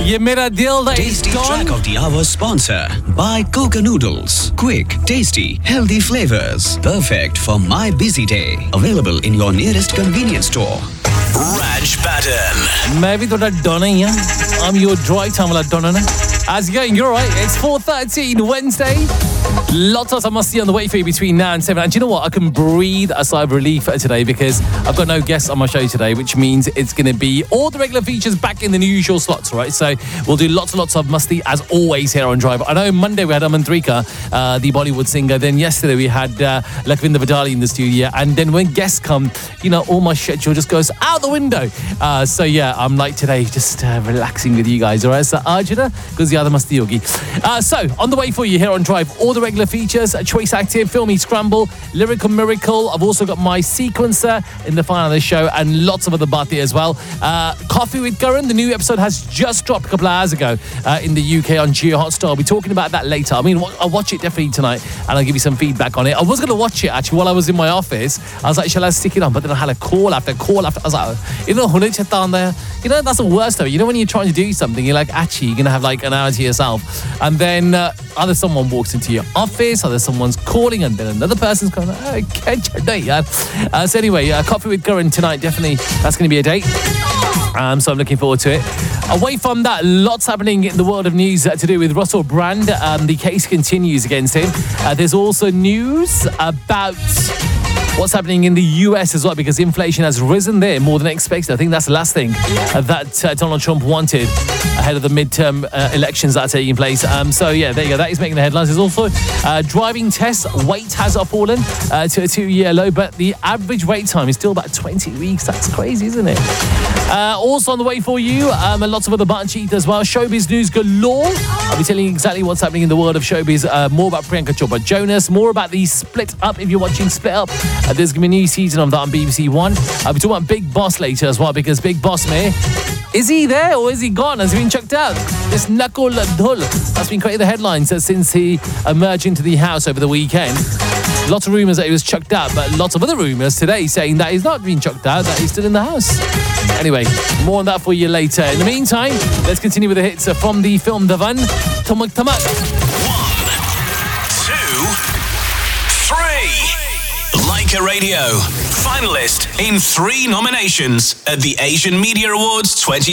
ये मेरा दिल दा Tasty track of the hour sponsor by Coca Noodles. Quick, tasty, healthy flavors. Perfect for my busy day. Available in your nearest convenience store. Raj Baden. मैं भी थोड़ा डोना ही हूँ. I'm your dry time वाला डोना ना. How's it going? You're right. It's 4:13 Wednesday. Lots of musty on the way for you between now and 7. And do you know what? I can breathe a sigh of relief today because I've got no guests on my show today, which means it's going to be all the regular features back in the usual slots, right? So we'll do lots and lots of musty as always here on Drive. I know Monday we had Amantrika, the Bollywood singer. Then yesterday we had Lakwinder Vidali in the studio. And then when guests come, you know, all my schedule just goes out the window. So yeah, I'm like today just relaxing with you guys, all right? So Ajita, because the other musty yogi. So on the way for you here on Drive, all the regular features, Choice Active, Filmy Scramble, Lyrical Miracle. I've also got my sequencer in the final of the show and lots of other bhati as well. Coffee with Karan, the new episode has just dropped a couple of hours ago in the UK on Geo Hotstar. I'll be talking about that later. I mean, I'll watch it definitely tonight and I'll give you some feedback on it. I was going to watch it actually while I was in my office. I was like, shall I stick it on? But then I had a call after call after. I was like, you know, that's the worst though. You know, when you're trying to do something, you're like, actually, you're going to have like an hour to yourself. And then either someone walks into your office, either someone's calling, and then another person's going, so anyway, Coffee with Karan tonight, definitely, that's going to be a date. So I'm looking forward to it. Away from that, lots happening in the world of news to do with Russell Brand. The case continues against him. There's also news about what's happening in the US as well, because inflation has risen there more than expected. I think that's the last thing that Donald Trump wanted ahead of the midterm elections that are taking place. So yeah, there you go. That is making the headlines. There's also driving tests. Wait has fallen to a 2-year low, but the average wait time is still about 20 weeks. That's crazy, isn't it? Also on the way for you, and lots of other button cheat as well. Showbiz news galore. I'll be telling you exactly what's happening in the world of showbiz. More about Priyanka Chopra Jonas. More about the Split Up, if you're watching Split Up. There's going to be a new season of that on BBC One. I'll be talking about Big Boss later as well, because Big Boss, mate, is he there or is he gone? Has he been chucked out? This Nakul Dhul has been creating the headlines since he emerged into the house over the weekend. Lots of rumours that he was chucked out, but lots of other rumours today saying that he's not been chucked out, that he's still in the house. Anyway, more on that for you later. In the meantime, let's continue with the hits from the film Dhawan. Tamak Tamak. 1, 2, 3. Leica Radio, finalist in 3 nominations at the Asian Media Awards 2020.